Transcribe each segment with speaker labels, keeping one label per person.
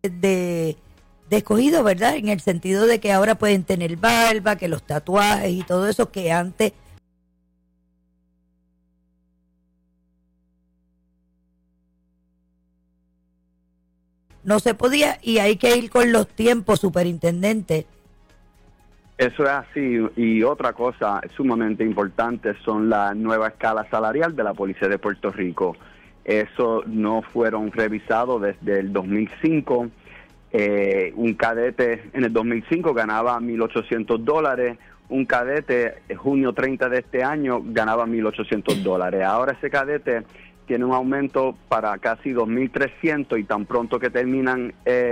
Speaker 1: de Escogido, ¿verdad? En el sentido de que ahora pueden tener barba, que los tatuajes y todo eso que antes no se podía, y hay que ir con los tiempos, superintendente.
Speaker 2: Eso es así, y otra cosa sumamente importante son la nueva escala salarial de la Policía de Puerto Rico. Eso no fueron revisados desde el 2005. Un cadete en el 2005 ganaba $1,800. Un cadete, junio 30 de este año, ganaba $1,800. Ahora ese cadete tiene un aumento para casi $2,300 y tan pronto que terminan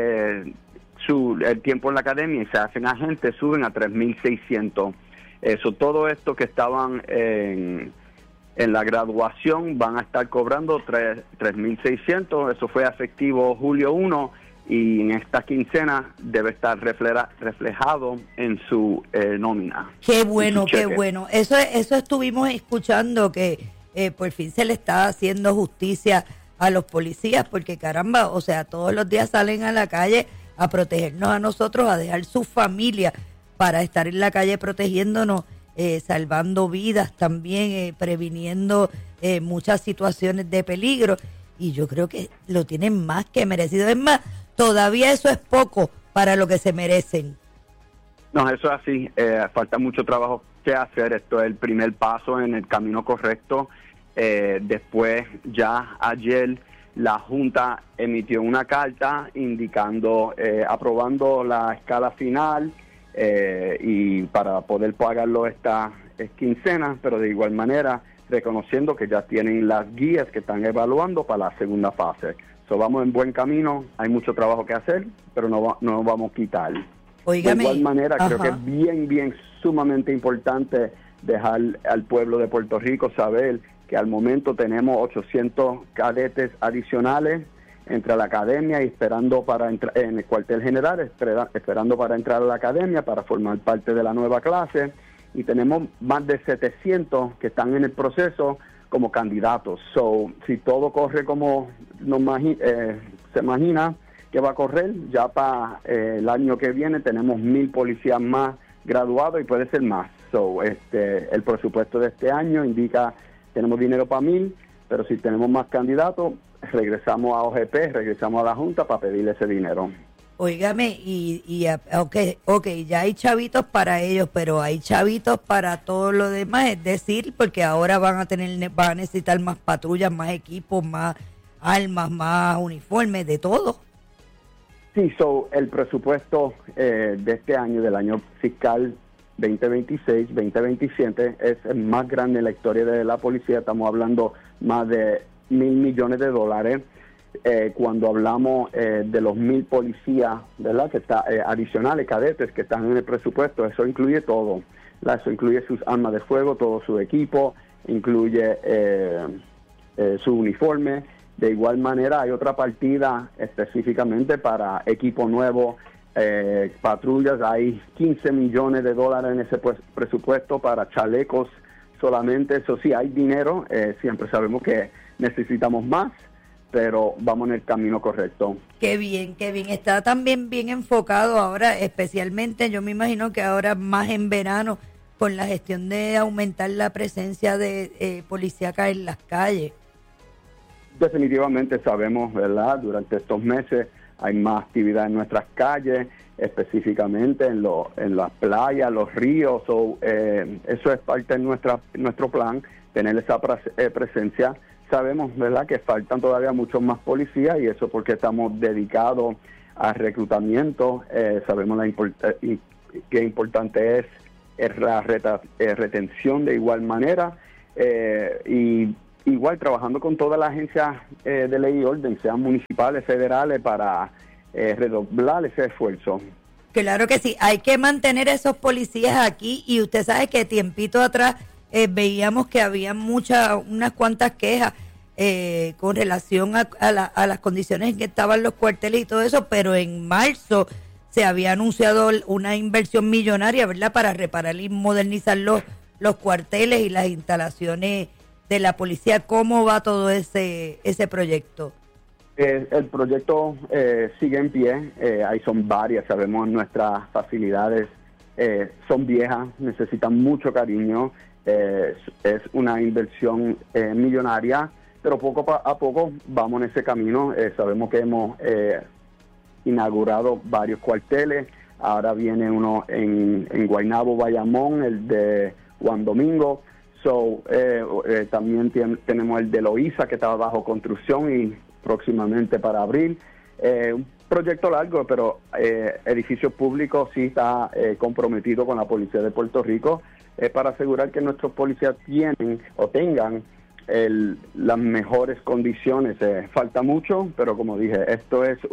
Speaker 2: el tiempo en la academia y se hacen agentes, suben a $3,600. Eso, todo esto que estaban en la graduación van a estar cobrando $3,600. Eso fue efectivo julio 1 y en esta quincena debe estar reflejado en su nómina.
Speaker 1: Qué bueno, qué bueno. Eso estuvimos escuchando, que por fin se le está haciendo justicia a los policías, porque caramba, o sea, todos los días salen a la calle a protegernos a nosotros, a dejar su familia para estar en la calle protegiéndonos, salvando vidas también, previniendo muchas situaciones de peligro, y yo creo que lo tienen más que merecido. Es más, todavía eso es poco para lo que se merecen.
Speaker 2: No, eso es así, falta mucho trabajo que hacer. Esto es el primer paso en el camino correcto. Después, ya ayer, la Junta emitió una carta indicando, aprobando la escala final y para poder pagarlo esta quincena, pero de igual manera reconociendo que ya tienen las guías que están evaluando para la segunda fase. So, vamos en buen camino, hay mucho trabajo que hacer, pero no vamos a quitar.
Speaker 1: Óigame,
Speaker 2: de igual manera,
Speaker 1: ajá,
Speaker 2: creo que es bien sumamente importante dejar al pueblo de Puerto Rico saber que al momento tenemos 800 cadetes adicionales entre la academia y esperando para entrar en el cuartel general, esperando para entrar a la academia para formar parte de la nueva clase, y tenemos más de 700 que están en el proceso como candidatos. So, si todo corre como se imagina que va a correr, ya para el año que viene tenemos 1,000 policías más graduados y puede ser más. So, el presupuesto de este año indica tenemos dinero para 1,000, pero si tenemos más candidatos, regresamos a OGP, regresamos a la Junta para pedirle ese dinero.
Speaker 1: Óigame, ok, ya hay chavitos para ellos, pero hay chavitos para todo lo demás, es decir, porque ahora van a necesitar más patrullas, más equipos, más armas, más uniformes, de todo.
Speaker 2: Sí, el presupuesto de este año, del año fiscal 2026-2027, es el más grande en la historia de la policía. Estamos hablando más de $1,000 millones. Cuando hablamos de los 1,000 policías, ¿verdad?, que está adicionales, cadetes que están en el presupuesto, eso incluye todo. Eso incluye sus armas de fuego, todo su equipo, incluye su uniforme. De igual manera, hay otra partida específicamente para equipo nuevo, patrullas. Hay $15 millones en ese presupuesto para chalecos solamente. Eso sí, hay dinero. Siempre sabemos que necesitamos más, pero vamos en el camino correcto.
Speaker 1: Qué bien, qué bien. Está también bien enfocado ahora, especialmente, yo me imagino que ahora más en verano, con la gestión de aumentar la presencia de policíaca en las calles.
Speaker 2: Definitivamente sabemos, ¿verdad? Durante estos meses hay más actividad en nuestras calles, específicamente en las playas, los ríos. Eso es parte de nuestro plan, tener esa presencia. Sabemos, ¿verdad?, que faltan todavía muchos más policías, y eso porque estamos dedicados al reclutamiento. Sabemos qué importante es la retención de igual manera, y igual trabajando con todas las agencias de ley y orden, sean municipales, federales, para redoblar ese esfuerzo.
Speaker 1: Claro que sí, hay que mantener esos policías aquí, y usted sabe que tiempito atrás veíamos que había unas cuantas quejas con relación a las condiciones en que estaban los cuarteles y todo eso, pero en marzo se había anunciado una inversión millonaria, ¿verdad?, para reparar y modernizar los cuarteles y las instalaciones de la policía. ¿Cómo va todo ese proyecto?
Speaker 2: El proyecto sigue en pie, ahí son varias, sabemos nuestras facilidades son viejas, necesitan mucho cariño, es una inversión millonaria, pero poco a poco vamos en ese camino. Sabemos que hemos inaugurado varios cuarteles, ahora viene uno en Guaynabo, Bayamón, el de Juan Domingo. También tenemos el de Loíza, que estaba bajo construcción y próximamente para abril. Un proyecto largo, pero edificios públicos sí está comprometido con la Policía de Puerto Rico para asegurar que nuestros policías tengan las mejores condiciones. Falta mucho, pero como dije, esto es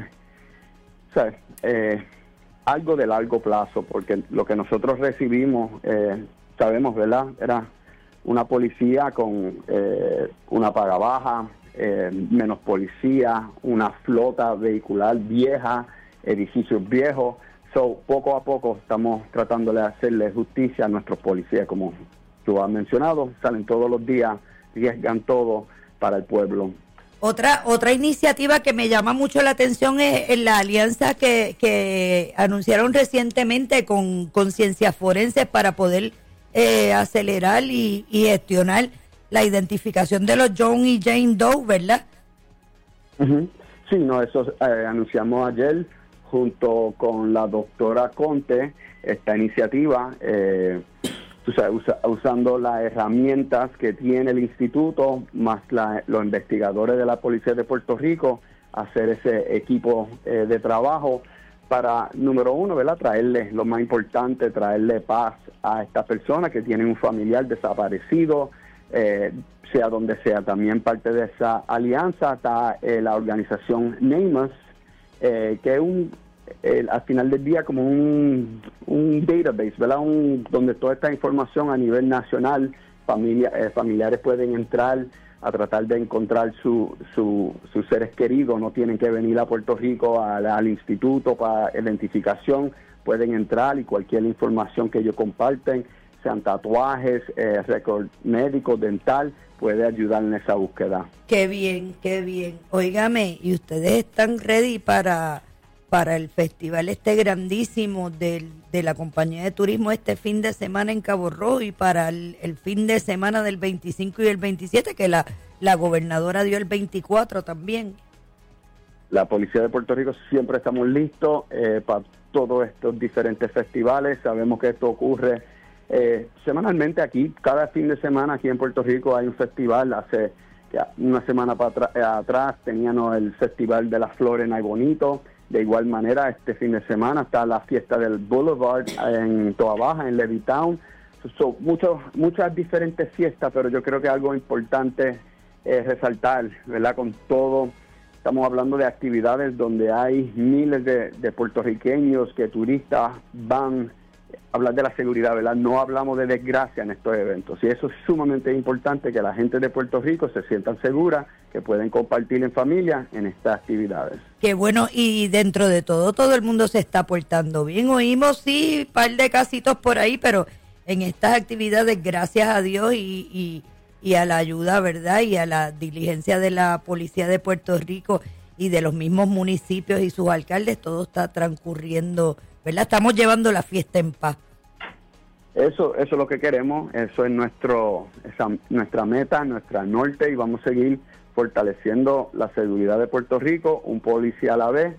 Speaker 2: algo de largo plazo, porque lo que nosotros recibimos, sabemos, ¿verdad? Era una policía con una paga baja, menos policía, una flota vehicular vieja, edificios viejos. Poco a poco estamos tratando de hacerle justicia a nuestros policías, como tú has mencionado, salen todos los días, arriesgan todo para el pueblo.
Speaker 1: Otra iniciativa que me llama mucho la atención es la alianza que anunciaron recientemente con Ciencias Forenses para poder acelerar y gestionar la identificación de los John y Jane Doe, ¿verdad?
Speaker 2: Uh-huh. Sí, eso anunciamos ayer junto con la doctora Conte, esta iniciativa, usando las herramientas que tiene el instituto, más los investigadores de la Policía de Puerto Rico, hacer ese equipo de trabajo para, número uno, ¿verdad?, traerle lo más importante, traerle paz a estas personas que tienen un familiar desaparecido, sea donde sea. También parte de esa alianza está la organización NAMUS, que es al final del día como un database, ¿verdad?, donde toda esta información a nivel nacional, familiares pueden entrar a tratar de encontrar sus seres queridos, no tienen que venir a Puerto Rico al instituto para identificación, pueden entrar y cualquier información que ellos comparten, sean tatuajes, récord médico, dental, puede ayudar en esa búsqueda.
Speaker 1: Qué bien, qué bien. Óigame, ¿y ustedes están ready para el festival grandísimo de la compañía de turismo este fin de semana en Cabo Rojo y para el fin de semana del 25 y el 27, que la gobernadora dio el 24 también?
Speaker 2: La Policía de Puerto Rico siempre estamos listos para todos estos diferentes festivales. Sabemos que esto ocurre semanalmente aquí. Cada fin de semana aquí en Puerto Rico hay un festival. Hace una semana atrás teníamos el Festival de las Flores en Ay Bonito. De igual manera, este fin de semana está la fiesta del Boulevard en Toa Baja, en Levittown. Muchas diferentes fiestas, pero yo creo que algo importante es resaltar, ¿verdad? Con todo, estamos hablando de actividades donde hay miles de puertorriqueños que turistas van a hablar de la seguridad, ¿verdad? No hablamos de desgracia en estos eventos. Y eso es sumamente importante, que la gente de Puerto Rico se sientan segura, que pueden compartir en familia en estas actividades.
Speaker 1: Qué bueno, y dentro de todo el mundo se está portando bien. Oímos, sí, un par de casitos por ahí, pero en estas actividades, gracias a Dios y a la ayuda, ¿verdad?, y a la diligencia de la Policía de Puerto Rico y de los mismos municipios y sus alcaldes, todo está transcurriendo, ¿verdad? Estamos llevando la fiesta en paz.
Speaker 2: Eso es lo que queremos, eso es nuestra meta, nuestra norte, y vamos a seguir fortaleciendo la seguridad de Puerto Rico, un policía a la vez,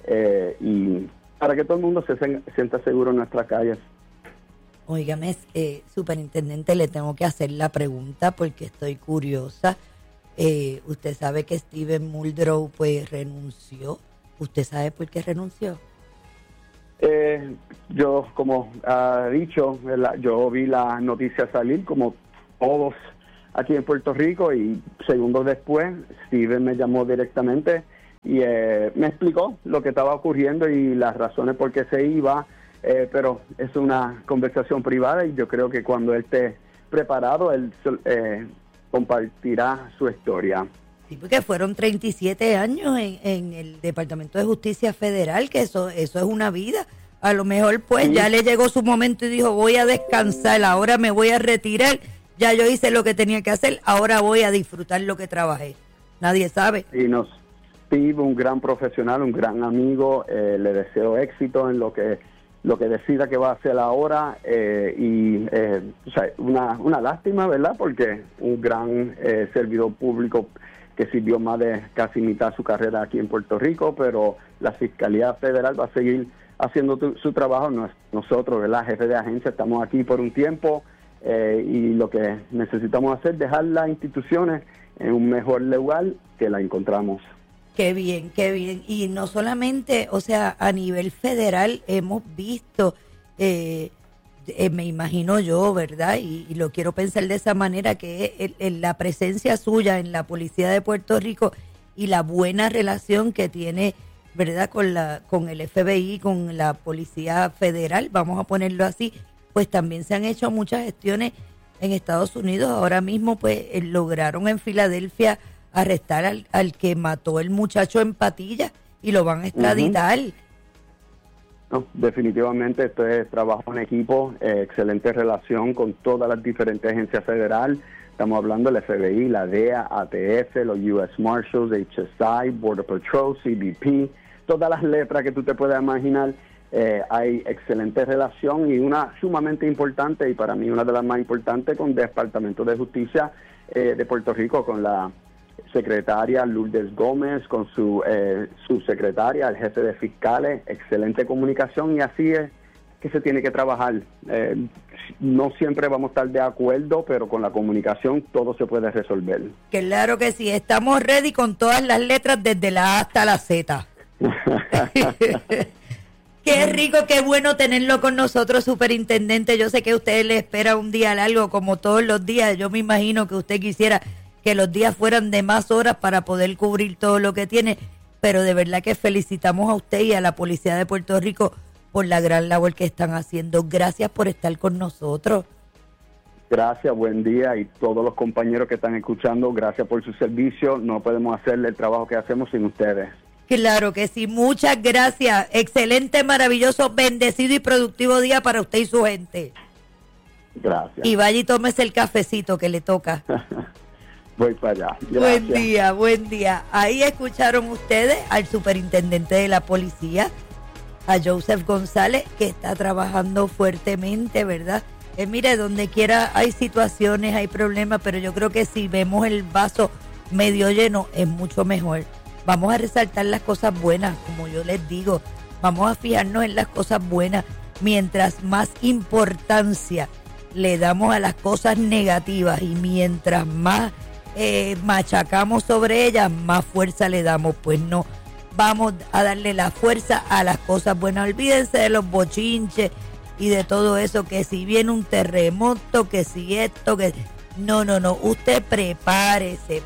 Speaker 2: y para que todo el mundo se sienta seguro en nuestras calles.
Speaker 1: Óigame, superintendente, le tengo que hacer la pregunta porque estoy curiosa. Usted sabe que Steven Muldrow pues renunció. ¿Usted sabe por qué renunció?
Speaker 2: Yo, como ha dicho, yo vi la noticia salir como todos aquí en Puerto Rico, y segundos después Steven me llamó directamente y me explicó lo que estaba ocurriendo y las razones por qué se iba, pero es una conversación privada, y yo creo que cuando él esté preparado, él compartirá su historia.
Speaker 1: Sí, porque fueron 37 años en el Departamento de Justicia Federal, que eso es una vida. A lo mejor pues ya le llegó su momento y dijo, voy a descansar, ahora me voy a retirar, ya yo hice lo que tenía que hacer, ahora voy a disfrutar lo que trabajé. Nadie sabe.
Speaker 2: Y Steve, un gran profesional, un gran amigo, le deseo éxito en lo que decida que va a hacer ahora, o sea, una lástima, ¿verdad? Porque un gran servidor público que sirvió más de casi mitad su carrera aquí en Puerto Rico, pero la Fiscalía Federal va a seguir haciendo su trabajo. Nosotros, ¿verdad? Jefe de agencia, estamos aquí por un tiempo, y lo que necesitamos hacer es dejar las instituciones en un mejor lugar que la encontramos.
Speaker 1: Qué bien, qué bien. Y no solamente, o sea, a nivel federal hemos visto, me imagino yo, ¿verdad? Y lo quiero pensar de esa manera, que es la presencia suya en la Policía de Puerto Rico y la buena relación que tiene, ¿verdad? Con el FBI, con la Policía Federal, vamos a ponerlo así, pues también se han hecho muchas gestiones en Estados Unidos. Ahora mismo, pues, lograron en Filadelfia arrestar al que mató el muchacho en Patillas y lo van a extraditar.
Speaker 2: No, definitivamente esto es trabajo en equipo, excelente relación con todas las diferentes agencias federales. Estamos hablando del FBI, la DEA, ATF, los U.S. Marshals, HSI, Border Patrol, CBP, todas las letras que tú te puedas imaginar. Hay excelente relación, y una sumamente importante, y para mí una de las más importantes, con el Departamento de Justicia de Puerto Rico, con la secretaria Lourdes Gómez, con su secretaria, el jefe de fiscales. Excelente comunicación, y así es que se tiene que trabajar. No siempre vamos a estar de acuerdo, pero con la comunicación todo se puede resolver.
Speaker 1: Claro que sí, estamos ready con todas las letras desde la A hasta la Z. Qué rico, qué bueno tenerlo con nosotros, superintendente. Yo sé que usted le espera un día largo como todos los días. Yo me imagino que usted quisiera que los días fueran de más horas para poder cubrir todo lo que tiene, pero de verdad que felicitamos a usted y a la Policía de Puerto Rico por la gran labor que están haciendo. Gracias por estar con nosotros.
Speaker 2: Gracias, buen día, y todos los compañeros que están escuchando, gracias por su servicio. No podemos hacerle el trabajo que hacemos sin ustedes.
Speaker 1: Claro que sí, muchas gracias. Excelente, maravilloso, bendecido y productivo día para usted y su gente.
Speaker 2: Gracias.
Speaker 1: Y vaya y tómese el cafecito que le toca.
Speaker 2: Voy para allá. Gracias.
Speaker 1: Buen día, buen día. Ahí escucharon ustedes al superintendente de la policía, a Joseph González, que está trabajando fuertemente, ¿verdad? Mire, donde quiera hay situaciones, hay problemas, pero yo creo que si vemos el vaso medio lleno es mucho mejor. Vamos a resaltar las cosas buenas, como yo les digo. Vamos a fijarnos en las cosas buenas. Mientras más importancia le damos a las cosas negativas y mientras más machacamos sobre ellas, más fuerza le damos. Pues no, vamos a darle la fuerza a las cosas buenas. Olvídense de los bochinches y de todo eso, que si viene un terremoto, que si esto, que... No, usted prepárese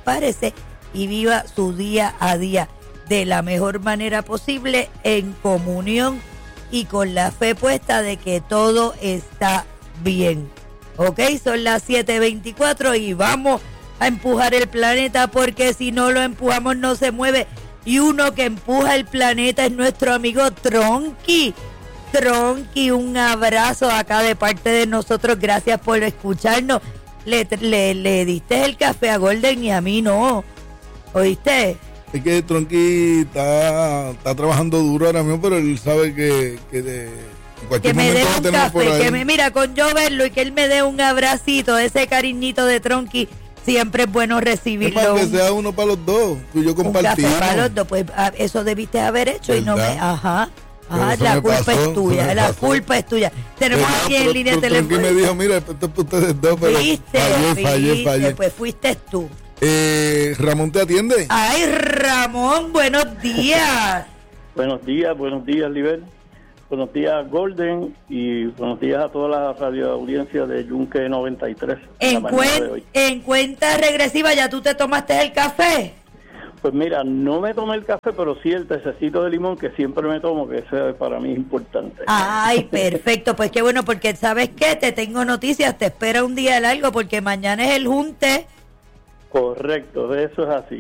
Speaker 1: y viva su día a día de la mejor manera posible, en comunión y con la fe puesta de que todo está bien. Ok, son las 7:24 y vamos a empujar el planeta, porque si no lo empujamos no se mueve. Y uno que empuja el planeta es nuestro amigo Tronky. Tronky, un abrazo acá de parte de nosotros. Gracias por escucharnos. Le diste el café a Golden y a mí no. ¿Oíste?
Speaker 3: Es que Tronky está trabajando duro ahora mismo, pero él sabe que
Speaker 1: que me dé un café, que me mira con yo verlo y que él me dé un abracito, ese cariñito de Tronky, siempre es bueno recibirlo.
Speaker 3: Es para que sea uno para los dos, tú y yo compartimos.
Speaker 1: Un café para los dos, pues eso debiste haber hecho. ¿Verdad? Y no me... Ajá, la culpa es tuya, la culpa es tuya. Tenemos aquí en línea telefónica.
Speaker 3: Tronky me dijo, mira, esto es para ustedes dos, pero fallé.
Speaker 1: Pues fuiste tú.
Speaker 3: Ramón te atiende.
Speaker 1: Ay, Ramón, buenos días.
Speaker 4: Buenos días, Liber. Buenos días, Golden, y buenos días a toda la radio audiencia de Yunque 93.
Speaker 1: En cuenta regresiva, ¿ya tú te tomaste el café?
Speaker 4: Pues mira, no me tomé el café, pero sí el tececito de limón que siempre me tomo, que ese para mí es importante.
Speaker 1: Ay, perfecto, pues qué bueno, porque ¿sabes qué? Te tengo noticias, te espera un día largo, porque mañana es el junte.
Speaker 4: Correcto, de eso es así.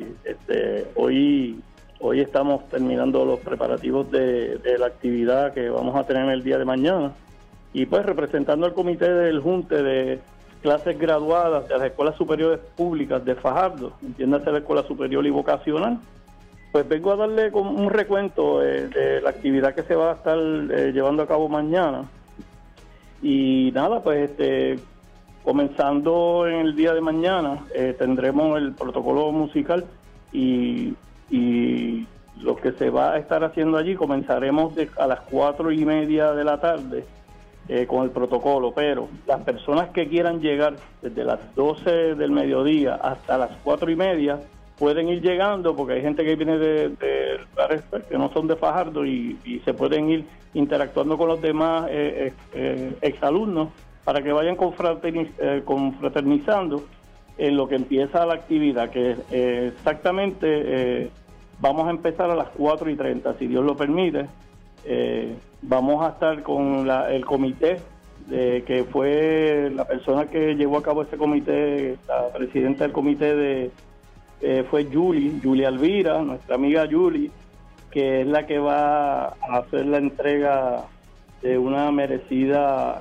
Speaker 4: Hoy estamos terminando los preparativos de la actividad que vamos a tener el día de mañana, y pues representando al comité del junte de clases graduadas de las escuelas superiores públicas de Fajardo, entiéndase la escuela superior y vocacional, Pues vengo a darle como un recuento de la actividad que se va a estar llevando a cabo mañana. Y nada, pues comenzando en el día de mañana, tendremos el protocolo musical y lo que se va a estar haciendo allí, comenzaremos a las 4:30 de la tarde con el protocolo, pero las personas que quieran llegar desde las 12 del mediodía hasta las 4:30 pueden ir llegando, porque hay gente que viene de lugares que no son de Fajardo y se pueden ir interactuando con los demás exalumnos para que vayan confraternizando en lo que empieza la actividad, que exactamente vamos a empezar a las 4:30, si Dios lo permite. Vamos a estar con el comité, que fue la persona que llevó a cabo este comité, la presidenta del comité fue Julie Alvira, nuestra amiga Julie, que es la que va a hacer la entrega de una merecida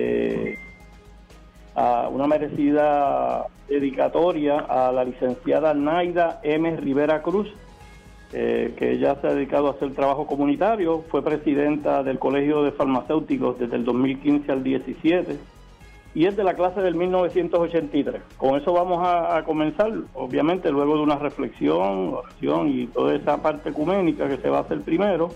Speaker 4: dedicatoria a la licenciada Naida M. Rivera Cruz, que ella se ha dedicado a hacer trabajo comunitario. Fue presidenta del Colegio de Farmacéuticos desde el 2015 al 17 y es de la clase del 1983. Con eso vamos a comenzar, obviamente, luego de una reflexión, oración y toda esa parte ecuménica que se va a hacer primero.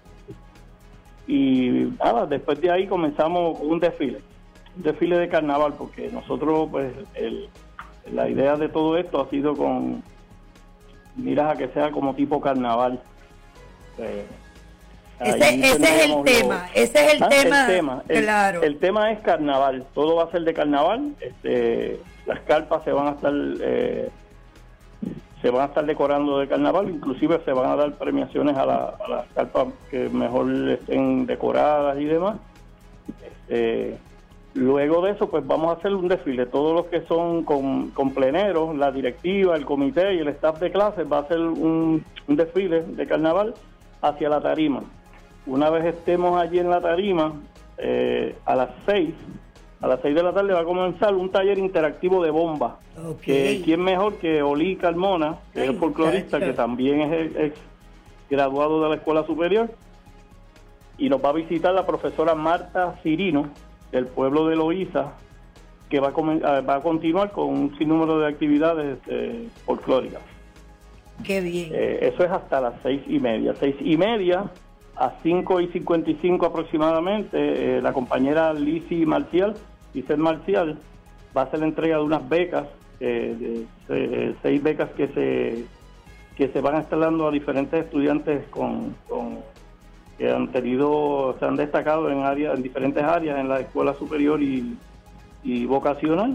Speaker 4: Y nada, después de ahí comenzamos un desfile de carnaval, porque nosotros, pues, la idea de todo esto ha sido con miras a que sea como tipo carnaval.
Speaker 1: Ese es el tema, claro.
Speaker 4: El tema es carnaval, todo va a ser de carnaval. Las carpas se van a estar decorando de carnaval, inclusive se van a dar premiaciones a las carpas que mejor estén decoradas y demás. Luego de eso, pues vamos a hacer un desfile. Todos los que son con pleneros, la directiva, el comité y el staff de clases, va a hacer un desfile de carnaval hacia la tarima. Una vez estemos allí en la tarima, a las 6 de la tarde va a comenzar un taller interactivo de bomba.
Speaker 1: Okay.
Speaker 4: ¿Quién mejor que Oli Carmona, que es folclorista, que también es graduado de la Escuela Superior? Y nos va a visitar la profesora Marta Cirino, del pueblo de Loíza, que va a continuar con un sinnúmero de actividades folclóricas.
Speaker 1: Qué bien.
Speaker 4: Eso es hasta las 6:30. 6:30 a 5:55 aproximadamente, la compañera Lizy Marcial va a hacer la entrega de unas becas, 6 becas que se van a estar dando a diferentes estudiantes que se han destacado en diferentes áreas en la escuela superior y vocacional.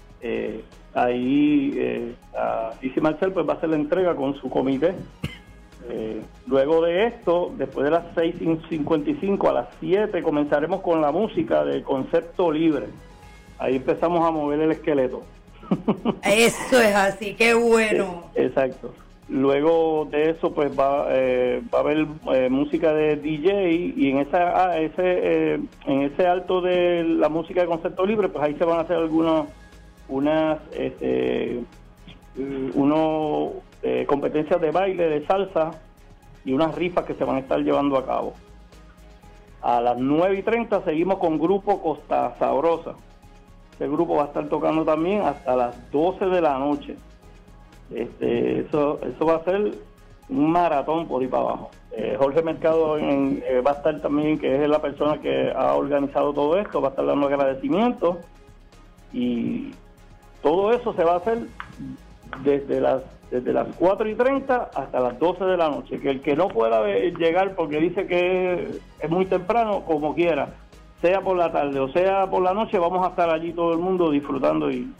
Speaker 4: Lizy Marcial pues va a hacer la entrega con su comité. Luego de esto, después de las 6:55 a las 7 comenzaremos con la música del concepto libre. Ahí empezamos a mover el esqueleto.
Speaker 1: Eso es así, qué bueno.
Speaker 4: Exacto. Luego de eso, pues va a haber música de DJ, y en ese alto de la música de concepto libre, pues ahí se van a hacer competencias de baile, de salsa y unas rifas que se van a estar llevando a cabo. A las 9:30 seguimos con Grupo Costa Sabrosa. Este grupo va a estar tocando también hasta las 12 de la noche. Eso va a ser un maratón por ahí para abajo. Jorge Mercado va a estar también, que es la persona que ha organizado todo esto, va a estar dando agradecimientos, y todo eso se va a hacer desde las 4:30 hasta las 12 de la noche. Que el que no pueda llegar porque dice que es muy temprano, como quiera, sea por la tarde o sea por la noche, vamos a estar allí todo el mundo disfrutando y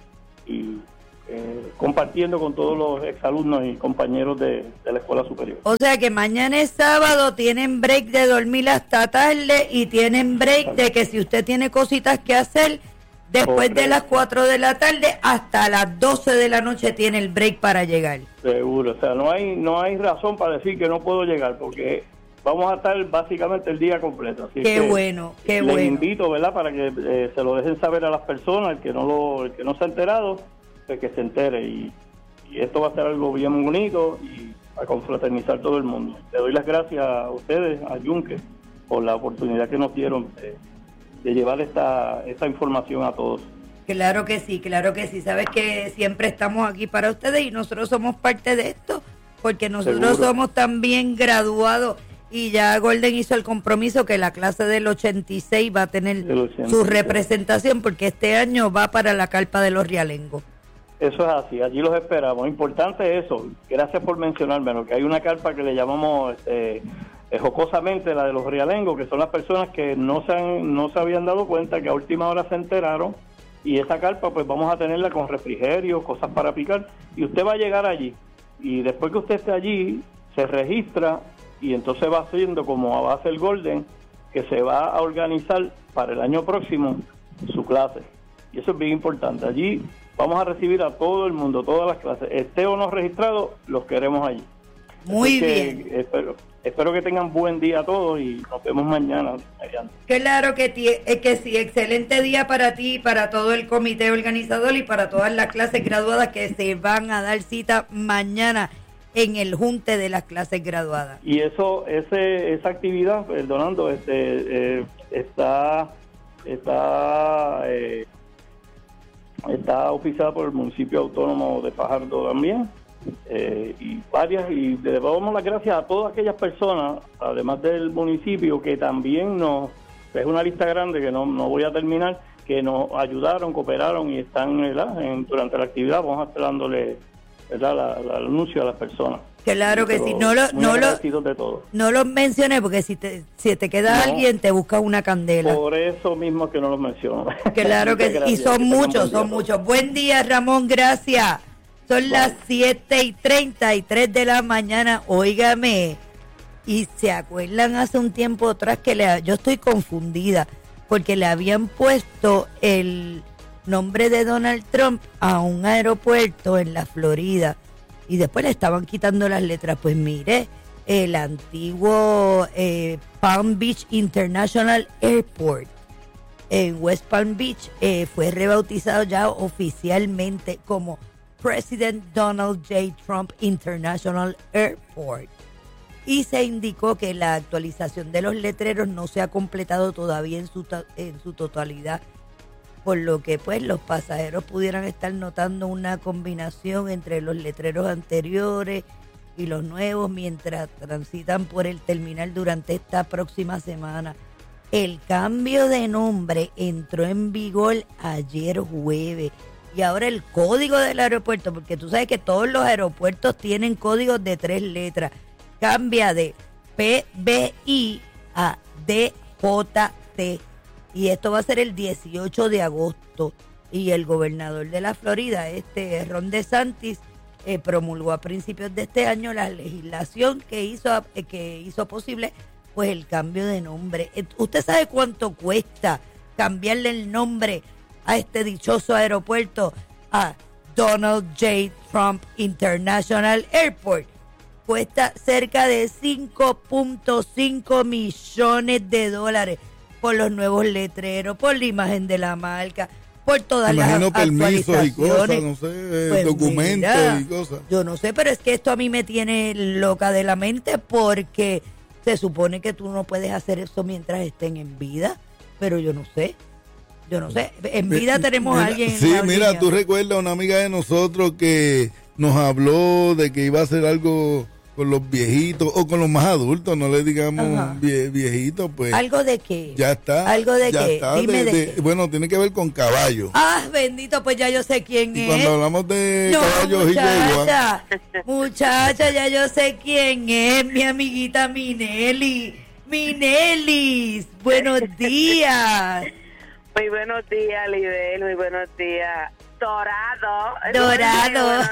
Speaker 4: compartiendo con todos los exalumnos y compañeros de la escuela superior.
Speaker 1: O sea que mañana es sábado, tienen break de dormir hasta tarde y tienen break de que si usted tiene cositas que hacer, después de las 4 de la tarde hasta las 12 de la noche tiene el break para llegar. Seguro,
Speaker 4: o sea, no hay razón para decir que no puedo llegar, porque vamos a estar básicamente el día completo. Así
Speaker 1: qué bueno.
Speaker 4: Les invito, ¿verdad?, para que se lo dejen saber a las personas, el que no se ha enterado, pues que se entere, y esto va a ser algo bien bonito, y a confraternizar todo el mundo. Le doy las gracias a ustedes, a Yunque, por la oportunidad que nos dieron de llevar esta información a todos.
Speaker 1: Claro que sí, claro que sí. Sabes que siempre estamos aquí para ustedes y nosotros somos parte de esto, porque nosotros
Speaker 4: Seguro.
Speaker 1: somos también graduados y ya Golden hizo el compromiso que la clase del 86 va a tener
Speaker 4: Del 86.
Speaker 1: su representación, porque este año va para la carpa de los realengos.
Speaker 4: Eso es así, allí los esperamos. Importante eso, gracias por mencionármelo, que hay una carpa que le llamamos jocosamente la de los realengos, que son las personas que no se habían dado cuenta, que a última hora se enteraron, y esa carpa pues vamos a tenerla con refrigerio, cosas para picar, y usted va a llegar allí, y después que usted esté allí, se registra, y entonces va haciendo como va a hacer Golden, que se va a organizar para el año próximo su clase, y eso es bien importante. Allí vamos a recibir a todo el mundo, todas las clases, esté o no registrado, los queremos allí.
Speaker 1: Muy
Speaker 4: Así que
Speaker 1: bien.
Speaker 4: Espero que tengan buen día a todos y nos vemos mañana.
Speaker 1: Claro que sí, excelente día para ti, para todo el comité organizador y para todas las clases graduadas que se van a dar cita mañana en el junte de las clases graduadas.
Speaker 4: Y esa actividad, perdonando, está oficiada por el municipio autónomo de Fajardo también. Y le damos las gracias a todas aquellas personas, además del municipio, que también es una lista grande que no voy a terminar, que nos ayudaron, cooperaron y están durante la actividad. Vamos a estar dándole el anuncio a las personas.
Speaker 1: Claro que sí, no los mencioné porque si te queda alguien te busca una candela.
Speaker 4: Por eso mismo que no los menciono.
Speaker 1: Claro que sí, y son muchos. Buen día, Ramón, gracias. Son las 7:33 de la mañana, óigame, y se acuerdan hace un tiempo atrás que yo estoy confundida, porque le habían puesto el nombre de Donald Trump a un aeropuerto en la Florida, y después le estaban quitando las letras. Pues mire, el antiguo Palm Beach International Airport en West Palm Beach fue rebautizado ya oficialmente como President Donald J. Trump International Airport, y se indicó que la actualización de los letreros no se ha completado todavía en su totalidad, por lo que pues los pasajeros pudieran estar notando una combinación entre los letreros anteriores y los nuevos mientras transitan por el terminal durante esta próxima semana. El cambio de nombre entró en vigor ayer jueves. Y ahora el código del aeropuerto, porque tú sabes que todos los aeropuertos tienen códigos de 3 letras, cambia de PBI a DJT. Y esto va a ser el 18 de agosto. Y el gobernador de la Florida, Ron DeSantis, promulgó a principios de este año la legislación que hizo posible pues el cambio de nombre. ¿Usted sabe cuánto cuesta cambiarle el nombre a este dichoso aeropuerto a Donald J. Trump International Airport? Cuesta cerca de $5.5 millones por los nuevos letreros, por la imagen de la marca, por todas las actualizaciones.
Speaker 3: Permisos y cosas, no sé, pues documentos y cosas.
Speaker 1: Yo no sé, pero es que esto a mí me tiene loca de la mente, porque se supone que tú no puedes hacer eso mientras estén en vida, pero yo no sé. En vida tenemos a alguien.
Speaker 3: Sí, mira, tú recuerdas a una amiga de nosotros que nos habló de que iba a hacer algo con los viejitos o con los más adultos, no le digamos viejitos, pues.
Speaker 1: ¿Algo de qué?
Speaker 3: Ya está.
Speaker 1: ¿Algo de qué?
Speaker 3: Está,
Speaker 1: Dime de qué.
Speaker 3: Bueno, tiene que ver con caballos.
Speaker 1: Ah, bendito, pues ya yo sé quién es.
Speaker 3: Cuando hablamos de caballos y
Speaker 1: muchacha, ya yo sé quién es, mi amiguita Minelli. Minelis, buenos días.
Speaker 5: Muy buenos días, Lidel, muy buenos días. Dorado.
Speaker 1: Buenos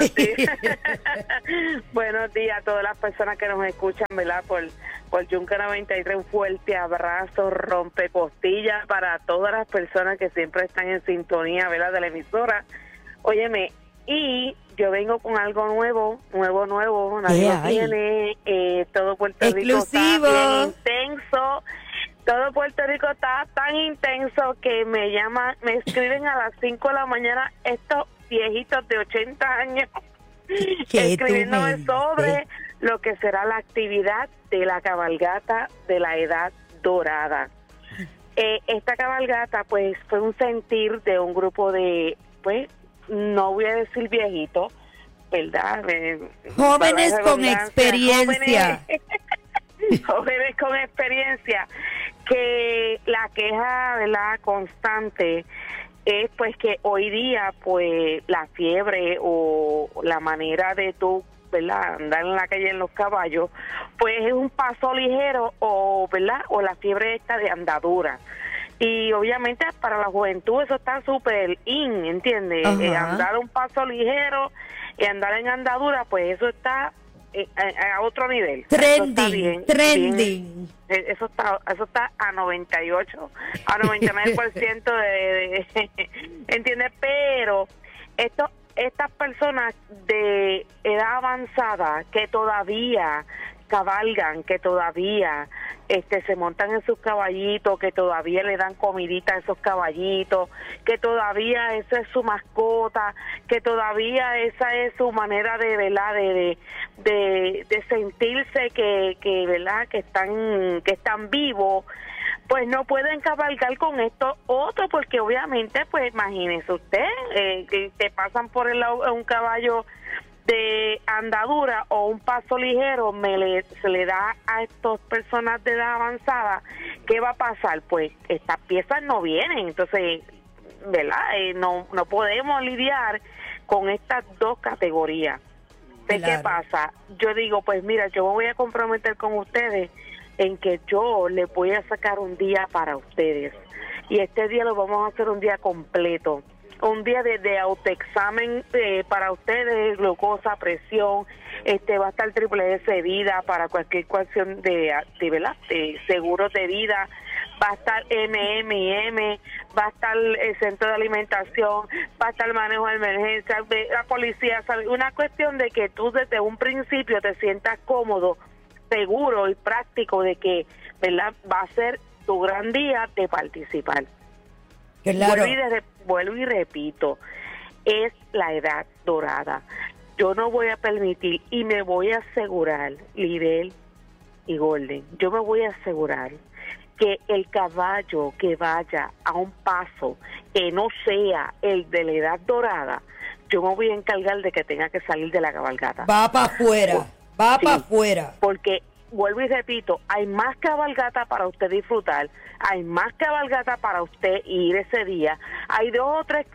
Speaker 5: Buenos días a todas las personas que nos escuchan, ¿verdad? Por Yunque 93, un fuerte abrazo, rompecostillas para todas las personas que siempre están en sintonía, ¿verdad? De la emisora. Óyeme, y yo vengo con algo nuevo, nadie lo tiene, todo Puerto Rico está bien intenso. Todo Puerto Rico está tan intenso que me escriben a las 5 de la mañana estos viejitos de 80 años escribiéndome sobre lo que será la actividad de la cabalgata de la Edad Dorada. Esta cabalgata, pues, fue un sentir de un grupo de, pues, no voy a decir viejitos, ¿verdad?
Speaker 1: Jóvenes con experiencia.
Speaker 5: Jóvenes con experiencia, que la queja, ¿verdad?, constante es pues que hoy día pues la fiebre o la manera de tú, ¿verdad?, andar en la calle en los caballos, pues es un paso ligero o, ¿verdad?, o la fiebre esta de andadura. Y obviamente para la juventud eso está súper ¿entiendes? Andar un paso ligero y andar en andadura, pues eso está a otro nivel.
Speaker 1: Trending.
Speaker 5: Bien, eso está a 98, a 99% de ¿entiendes? Pero estas personas de edad avanzada que todavía cabalgan, que todavía se montan en sus caballitos, que todavía le dan comidita a esos caballitos, que todavía esa es su mascota, que todavía esa es su manera de, ¿verdad?, de sentirse que ¿verdad?, que están vivos, pues no pueden cabalgar con esto otro, porque obviamente, pues imagínese usted, que te pasan por el lado un caballo de andadura o un paso ligero, se le da a estas personas de edad avanzada, ¿qué va a pasar? Pues estas piezas no vienen, entonces, ¿verdad? No podemos lidiar con estas dos categorías. Claro. ¿Qué pasa? Yo digo, pues mira, yo me voy a comprometer con ustedes en que yo les voy a sacar un día para ustedes, y este día lo vamos a hacer un día completo, un día de autoexamen para ustedes, glucosa, presión, va a estar Triple S Vida para cualquier cuestión de ¿verdad?, de seguros de vida, va a estar MMM, va a estar el centro de alimentación, va a estar el manejo de emergencia, la policía, ¿sabes? Una cuestión de que tú desde un principio te sientas cómodo, seguro y práctico de que, ¿verdad?, va a ser tu gran día de participar.
Speaker 1: Claro.
Speaker 5: Vuelvo y repito, es la Edad Dorada. Yo no voy a permitir y me voy a asegurar, Lidel y Golden, yo me voy a asegurar que el caballo que vaya a un paso que no sea el de la Edad Dorada, yo me voy a encargar de que tenga que salir de la cabalgata.
Speaker 1: Va para afuera, para afuera.
Speaker 5: Porque vuelvo y repito, hay más cabalgata para usted disfrutar, hay más cabalgata para usted ir ese día, hay dos o tres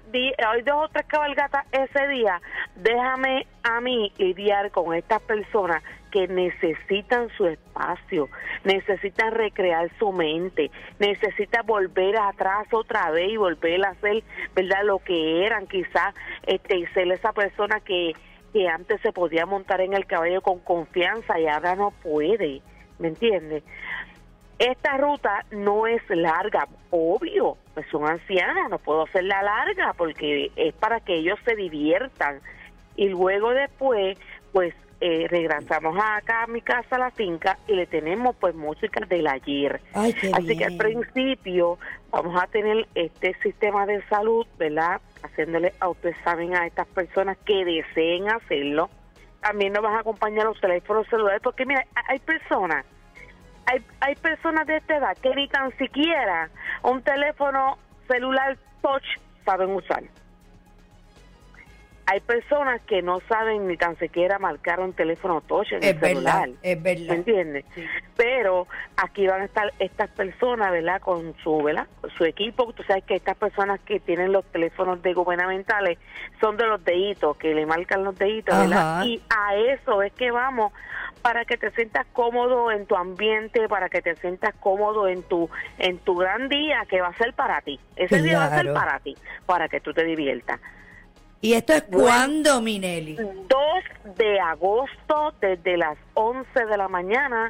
Speaker 5: cabalgatas ese día. Déjame a mí lidiar con estas personas que necesitan su espacio, necesitan recrear su mente, necesitan volver atrás otra vez y volver a hacer, ¿verdad?, lo que eran, quizás ser esa persona que antes se podía montar en el caballo con confianza y ahora no puede, ¿me entiendes? Esta ruta no es larga, obvio, pues son ancianos, no puedo hacerla larga porque es para que ellos se diviertan, y luego después, pues regresamos acá a mi casa, a la finca, y le tenemos pues música del ayer.
Speaker 1: Ay, qué
Speaker 5: así
Speaker 1: bien.
Speaker 5: Que al principio vamos a tener este sistema de salud, ¿verdad?, haciéndole autoexamen a estas personas que deseen hacerlo. También nos van a acompañar los teléfonos celulares, porque mira, hay personas de esta edad que ni tan siquiera un teléfono celular touch saben usar. Hay personas que no saben ni tan siquiera marcar un teléfono touch en el celular.
Speaker 1: Es verdad.
Speaker 5: ¿Me entiendes?
Speaker 1: Sí.
Speaker 5: Pero aquí van a estar estas personas, ¿verdad?, con su equipo. Tú sabes que estas personas que tienen los teléfonos de gubernamentales son de los deditos, que le marcan los deditos, ¿verdad? Y a eso es que vamos, para que te sientas cómodo en tu ambiente, para que te sientas cómodo en tu gran día que va a ser para ti. Ese día va a ser para ti, para que tú te diviertas.
Speaker 1: ¿Y esto es cuándo, Minelly?
Speaker 5: 2 de agosto, desde las 11 de la mañana